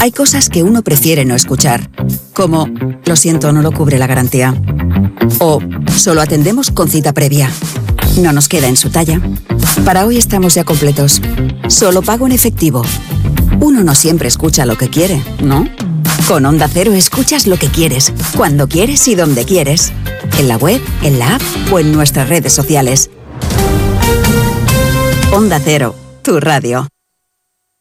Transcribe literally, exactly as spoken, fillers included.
Hay cosas que uno prefiere no escuchar, como lo siento, no lo cubre la garantía. O solo atendemos con cita previa. No nos queda en su talla. Para hoy estamos ya completos. Solo pago en efectivo. Uno no siempre escucha lo que quiere, ¿no? Con Onda Cero escuchas lo que quieres, cuando quieres y donde quieres. En la web, en la app o en nuestras redes sociales. Onda Cero, tu radio.